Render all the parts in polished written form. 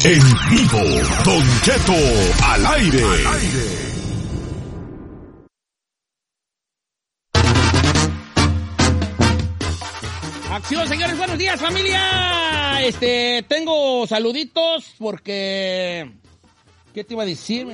En vivo, Don Cheto al aire. Acción, señores, buenos días, familia. Tengo saluditos porque... ¿Qué te iba a decir?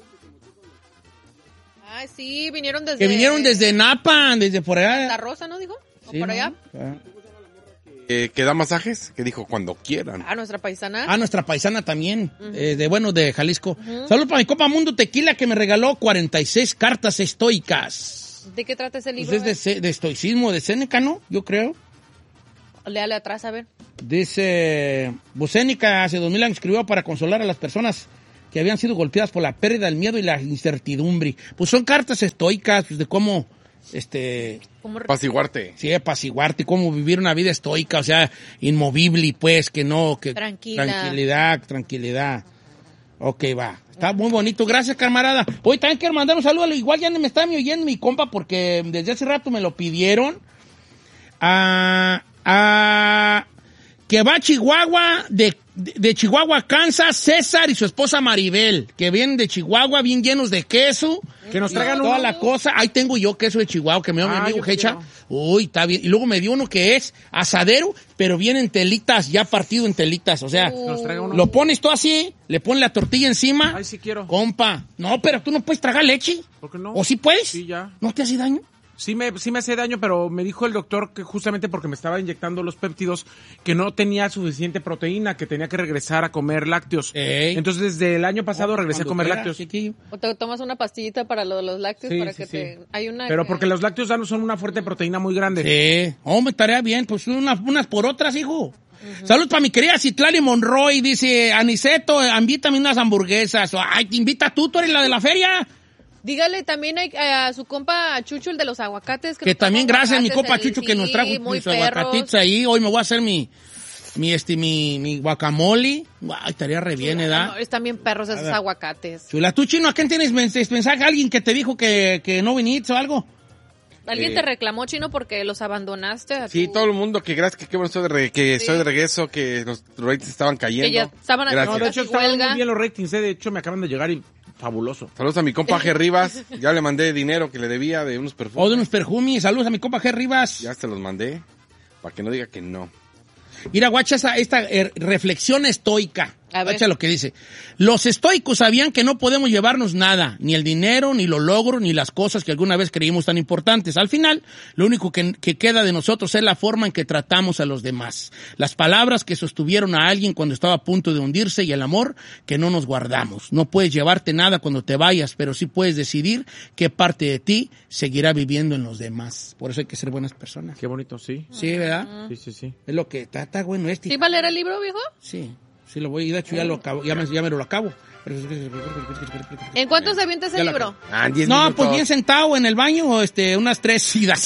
Ay, sí, vinieron desde... Que vinieron desde Napa, desde por allá. La Rosa, ¿no dijo? ¿O Sí, por ¿no? allá? Que da masajes, que dijo cuando quieran. Ah, nuestra paisana. Ah, nuestra paisana también, de Jalisco. Saludos para mi compa Mundo Tequila que me regaló 46 cartas estoicas. ¿De qué trata ese libro? Pues es de estoicismo, de Séneca, ¿no? Yo creo. Léale atrás, a ver. Dice, Séneca hace 2000 años escribió para consolar a las personas que habían sido golpeadas por la pérdida, el miedo y la incertidumbre. Pues son cartas estoicas, pues de cómo, ¿Cómo Apaciguarte. sí, apaciguarte, cómo vivir una vida estoica, o sea, inmovible, pues, que no, que... Tranquila. Tranquilidad. Ok, va. Está muy bonito. Gracias, camarada. Hoy también quiero mandar un saludo. Igual ya no me está oyendo mi compa porque desde hace rato me lo pidieron. Que va a Chihuahua, de Chihuahua, Kansas, César y su esposa Maribel, que vienen de Chihuahua bien llenos de queso. Que nos traigan toda uno. la cosa. Ahí tengo yo queso de Chihuahua que me dio mi amigo Hecha. Uy, está bien. Y luego me dio uno que es asadero, pero viene en telitas, ya partido en telitas. O sea, Nos traiga uno. lo pones tú así, le pones la tortilla encima. Ay, sí quiero. Compa. No, pero tú no puedes tragar leche. ¿Por qué no? ¿O sí puedes? Sí, ya. ¿No te hace daño? Sí me hace daño, pero me dijo el doctor que justamente porque me estaba inyectando los péptidos, que no tenía suficiente proteína, que tenía que regresar a comer lácteos. Ey. Entonces, desde el año pasado regresé a Cuando comer quieras, lácteos. chiquillo. O te tomas una pastillita para lo de los lácteos Sí, para sí, que sí. te... Hay una Pero que- porque los lácteos ya no son una fuerte proteína muy grande. Sí. Hombre, estaría bien. Pues unas por otras, hijo. Salud para mi querida Citlali Monroy. Dice, Aniceto, invítame unas hamburguesas. Ay, te invita tú eres la de la feria. Dígale también a su compa Chucho, el de los aguacates. Que nos también trajo gracias a mi aguacates, copa Chucho que nos trajo muy mis perros. aguacatitos ahí. Hoy me voy a hacer mi guacamole. Ay, estaría re bien, No, ¿verdad? están bien perros esos aguacates. Chula, tú, Chino, ¿a quién tienes mensaje? ¿Alguien que te dijo que no viniste o algo? ¿Alguien te reclamó, Chino, porque los abandonaste? A Sí, tu- todo el mundo, que gracias, que qué bueno soy soy de regreso, que los ratings estaban cayendo. Que ya estaban Gracias. No, de hecho, Casi estaban huelga. muy bien los ratings. De hecho, me acaban de llegar y fabuloso. Saludos a mi compa G. Rivas. Ya le mandé dinero que le debía de unos perfumes. O de unos perfumes. Saludos a mi compa G. Rivas. Ya se los mandé, para que no diga que no. Mira, guacha esta reflexión estoica. A ver. Guacha lo que dice. Los estoicos sabían que no podemos llevarnos nada, ni el dinero, ni los logros, ni las cosas que alguna vez creímos tan importantes. Al final, lo único que queda de nosotros es la forma en que tratamos a los demás. Las palabras que sostuvieron a alguien cuando estaba a punto de hundirse y el amor que no nos guardamos. No puedes llevarte nada cuando te vayas, pero sí puedes decidir qué parte de ti seguirá viviendo en los demás. Por eso hay que ser buenas personas. Qué bonito, sí. Sí, ¿verdad? Sí. Es lo que está bueno este. ¿Sí va a leer el libro, viejo? Sí, lo voy, de hecho ya lo acabo, ya me lo acabo. ¿En cuánto se avienta ese Ya la libro? Ah, 10 No, minutos. pues bien sentado en el baño, unas 3 idas.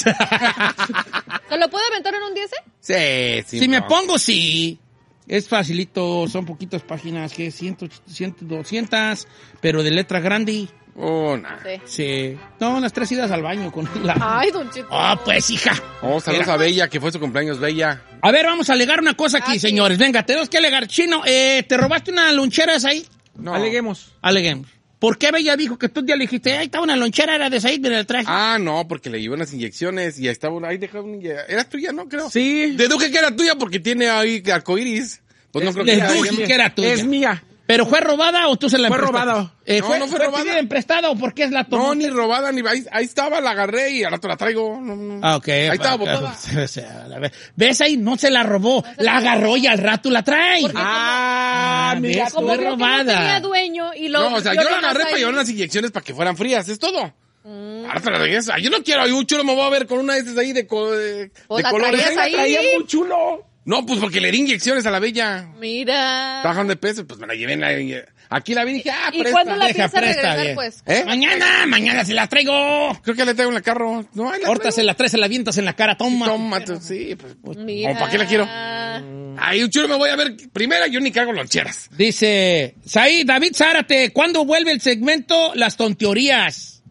¿Se lo puede aventar en un 10? Sí, Si me no. pongo, sí. Es facilito, son poquitas páginas, que 100, 200, pero de letra grande. Una. Sí. No, unas 3 idas al baño con la... Ay, don Cheto. Pues, hija. Oh, saludos a Bella, que fue su cumpleaños, Bella. A ver, vamos a alegar una cosa aquí, sí. señores. Venga, tenemos que alegar. Chino, ¿te robaste una lonchera esa ahí? No. Aleguemos. Aleguemos. ¿Por qué Bella dijo que tú ya le dijiste, ahí está una lonchera, era de Said, mira el traje? Ah, no, porque le llevé unas inyecciones y ahí estaba ahí dejaba era tuya, ¿no? Creo. Sí. Deduje que era tuya porque tiene ahí arcoiris. Pues no creo que Deduje que era tuya. Es mía. ¿Pero fue robada o tú se la Fue emprestaste? robada. No, fue robada. ¿Fue prestada o por qué es la tomó? No, ni robada, ni ahí estaba, la agarré y al rato la traigo. No. Ah, ok. Ahí estaba botada. botada. ¿Ves ahí? No se la robó. La agarró y al rato la trae. Mira, ¿ves? Como Fue creo que no tenía robada. dueño y lo... No, o sea, yo la nomás agarré ahí. para llevar unas inyecciones para que fueran frías, es todo. Ahora te la regreso. Yo no quiero, un chulo me voy a ver con una de estas ahí de Pues la colores. traías ahí. traía muy chulo. No, pues porque le di inyecciones a la Bella. Mira. Bajando de peso, pues me la llevé en aquí la vi y dije, ¿Y presta. cuándo la Deja, piensa presta, regresar, bien. pues? ¿Eh? Mañana se la traigo. Creo que la traigo en el carro. No, ahí la Ahorita traigo. se la traes, se la avientas en la cara. Toma. Toma, sí, pues. Mira. ¿Para qué la quiero? Ay, un chulo me voy a ver. Primera, yo ni cargo loncheras. Dice, David Zárate, ¿cuándo vuelve el segmento Las Tonteorías?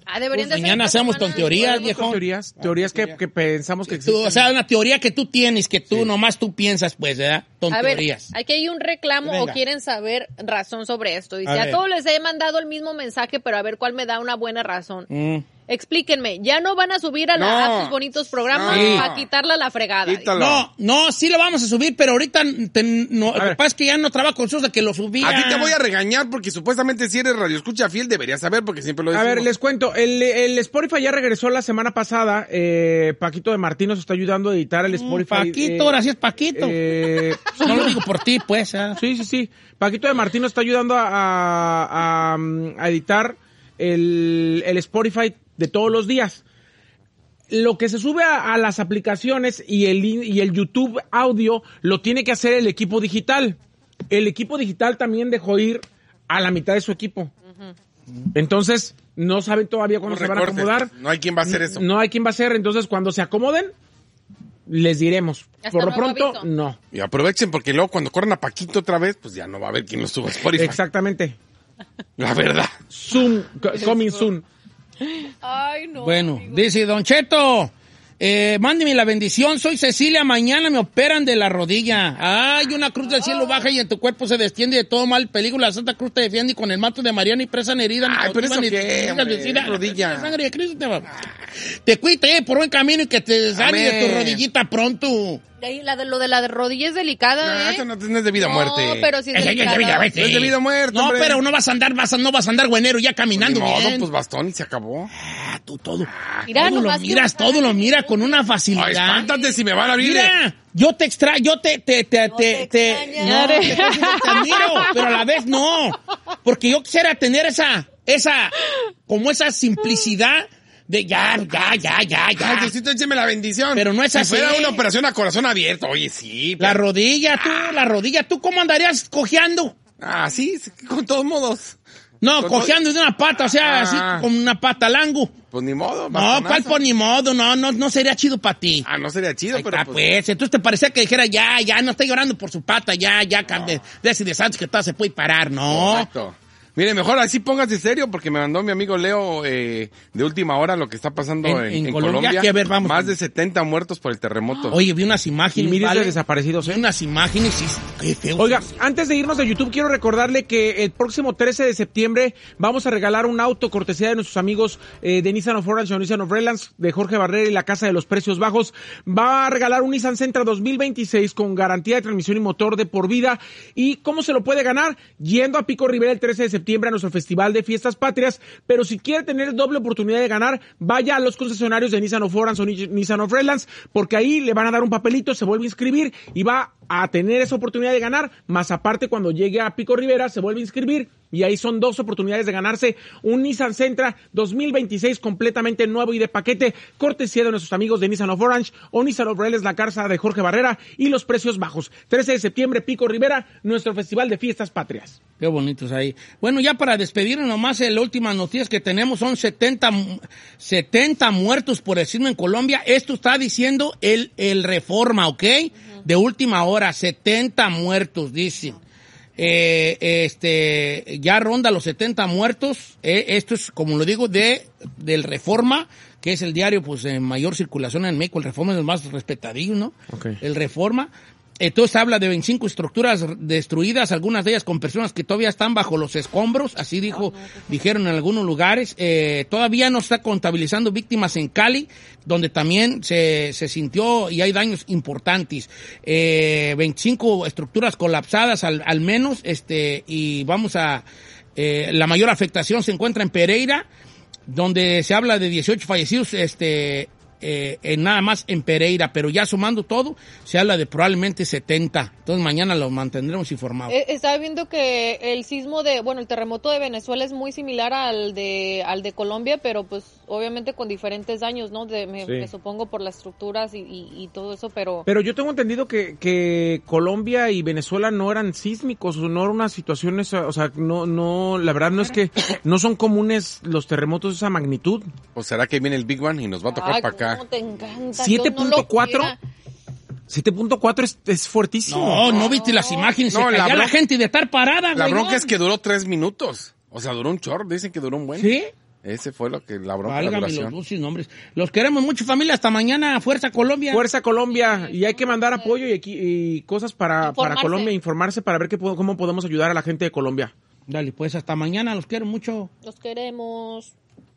Deberían de Mañana hacer hacemos esta con teorías, semana. viejo. Teorías que pensamos que Tú, existen. o sea, una teoría que tú tienes, que tú nomás tú piensas, pues, ¿verdad? A ver, Tonterías. aquí hay un reclamo Venga. o quieren saber razón sobre esto. Dice, A a ver. todos les he mandado el mismo mensaje, pero a ver cuál me da una buena razón. Mm. Explíquenme, ya no van a subir a la No. app sus bonitos programas No. para quitarla a la fregada. Quítalo. No, sí lo vamos a subir, pero ahorita lo que ver. pasa es que ya no trabajo con Sosa que lo subía. A ti te voy a regañar porque supuestamente si eres radioescucha fiel deberías saber porque siempre lo A decimos. ver, les cuento, el Spotify ya regresó la semana pasada, Paquito de Martín nos está ayudando a editar el Spotify. Paquito, ahora sí es Paquito. No lo digo por ti, pues. Sí. Paquito de Martín nos está ayudando a editar el Spotify de todos los días. Lo que se sube a las aplicaciones y el YouTube audio lo tiene que hacer el equipo digital. El equipo digital también dejó ir a la mitad de su equipo. Entonces, no saben todavía cuándo se van a acomodar. No hay quien va a hacer eso. No hay quien va a hacer. Entonces, cuando se acomoden, les diremos. Hasta Por lo nuevo pronto, aviso. no. Y aprovechen porque luego cuando corran a Paquito otra vez, pues ya no va a haber quien lo suba a Spotify. Exactamente. La verdad. Coming soon. Ay, no. Bueno, amigo. dice Don Cheto, mándeme la bendición, soy Cecilia, mañana me operan de la rodilla. Ay, una cruz del cielo baja y en tu cuerpo se destiende de todo mal peligro, la Santa Cruz te defiende y con el manto de Mariana y presa herida. Ay, pero eso qué, hombre, rodilla. La sangre de Cristo te cuite por buen camino y que te sane de tu Amén. rodillita pronto. Ahí, lo de la rodilla es delicada, No, ¿eh? eso no es de vida o muerte. No, pero sí es Ese delicada. es de vida, No es de vida o muerte, No, hombre. pero no vas a andar güenero ya caminando Ni modo, bien. pues bastón y se acabó. Tú todo. Mira, todo lo nomás que miras, un- todo lo mira con una Ay, facilidad. espántate si me van a abrir. Mira, yo te extraño, yo te extrañaré. no, te admiro, pero a la vez no, porque yo quisiera tener esa simplicidad de ya. Ay, Diosito, écheme la bendición. Pero no es si así. fuera una operación a corazón abierto, oye, sí. La pero- rodilla, ¿tú cómo andarías cojeando? Ah, sí, con todos modos. No, Con cojeando de una pata, o sea, Ah. así como una pata lango. Pues ni modo. No, bastonazo. ¿cuál por ni modo? No sería chido para ti. Ah, no sería chido, Ahí pero está, pues. Entonces te parecía que dijera, ya, no está llorando por su pata, ya, de ese de Sánchez que todo se puede parar, no. Exacto. Mire, mejor así póngase serio porque me mandó mi amigo Leo de última hora lo que está pasando En en Colombia, Colombia. que a ver, vamos. Más de 70 muertos por el terremoto. Oye, vi unas Y imágenes, miles ¿vale? de desaparecidos, Vi ¿eh? unas imágenes y qué feo. Oiga, antes de irnos de YouTube, quiero recordarle que el próximo 13 de septiembre vamos a regalar un auto cortesía de nuestros amigos de Nissan of Orange o Nissan of Redlands, de Jorge Barrera y la Casa de los Precios Bajos. Va a regalar un Nissan Sentra 2026 con garantía de transmisión y motor de por vida. ¿Y cómo se lo puede ganar? Yendo a Pico Rivera el 13 de septiembre a nuestro Festival de Fiestas Patrias. Pero si quiere tener doble oportunidad de ganar, vaya a los concesionarios de Nissan of Orange o Nissan of Redlands, porque ahí le van a dar un papelito, se vuelve a inscribir y va a tener esa oportunidad de ganar, más aparte cuando llegue a Pico Rivera se vuelve a inscribir y ahí son 2 oportunidades de ganarse un Nissan Sentra 2026 completamente nuevo y de paquete, cortesía de nuestros amigos de Nissan of Orange o Nissan of Redlands, la casa de Jorge Barrera y los precios bajos. 13 de septiembre, Pico Rivera, nuestro Festival de Fiestas Patrias. Qué bonitos ahí. Bueno, ya para despedirnos nomás, la última noticia que tenemos son 70 muertos por el sismo en Colombia. Esto está diciendo el Reforma, ¿ok? De última hora, 70 muertos, dicen. Ya ronda los 70 muertos. Esto es, como lo digo, del Reforma, que es el diario pues de mayor circulación en México. El Reforma es el más respetadillo, ¿no? Okay. El Reforma. Entonces habla de 25 estructuras destruidas, algunas de ellas con personas que todavía están bajo los escombros, así dijeron en algunos lugares. Todavía no está contabilizando víctimas en Cali, donde también se sintió y hay daños importantes. 25 estructuras colapsadas al menos, y vamos a... la mayor afectación se encuentra en Pereira, donde se habla de 18 fallecidos, nada más en Pereira, pero ya sumando todo, se habla de probablemente 70. Entonces mañana los mantendremos informados. Estaba viendo que el el terremoto de Venezuela es muy similar al de Colombia, pero pues obviamente con diferentes daños, ¿no? Me supongo por las estructuras y todo eso, pero yo tengo entendido que Colombia y Venezuela no eran sísmicos, no eran unas situaciones, o sea, no, la verdad no es que no son comunes los terremotos de esa magnitud. ¿O será que viene el Big One y nos va a tocar ay, para acá? cómo te encanta. 7.4 7.4 es fuertísimo. No viste las imágenes, No, se caía la gente de estar parada, La güey, bronca no. es que duró 3 minutos. O sea, duró un chorro, dicen que duró un buen. ¿Sí? Ese fue lo que la bronca. Válgame los dulces nombres. Los queremos mucho, familia. Hasta mañana. Fuerza Colombia. Fuerza Colombia. Y hay que mandar apoyo y cosas para Colombia, informarse para ver cómo podemos ayudar a la gente de Colombia. Dale, pues hasta mañana. Los quiero mucho. Los queremos.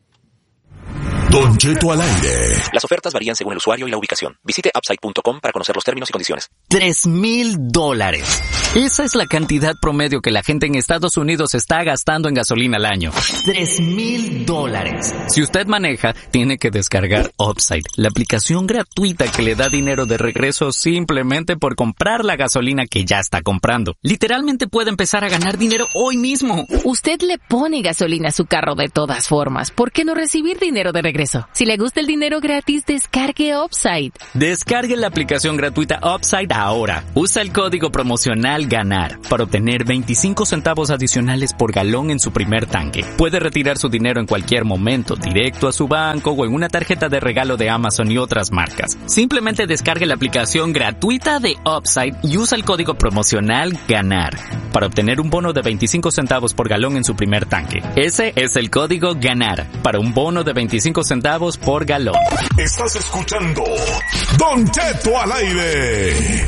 Don Cheto al aire. Las ofertas varían según el usuario y la ubicación. Visite Upside.com para conocer los términos y condiciones. $3,000. Esa es la cantidad promedio que la gente en Estados Unidos está gastando en gasolina al año. $3,000. Si usted maneja, tiene que descargar Upside, la aplicación gratuita que le da dinero de regreso simplemente por comprar la gasolina que ya está comprando. Literalmente puede empezar a ganar dinero hoy mismo. Usted le pone gasolina a su carro de todas formas. ¿Por qué no recibir dinero de regreso? Si le gusta el dinero gratis, descargue Upside. Descargue la aplicación gratuita Upside ahora. Usa el código promocional GANAR para obtener 25 centavos adicionales por galón en su primer tanque. Puede retirar su dinero en cualquier momento, directo a su banco o en una tarjeta de regalo de Amazon y otras marcas. Simplemente descargue la aplicación gratuita de Upside y usa el código promocional GANAR para obtener un bono de 25 centavos por galón en su primer tanque. Ese es el código GANAR para un bono de 25 centavos por galón. Estás escuchando Don Cheto al aire.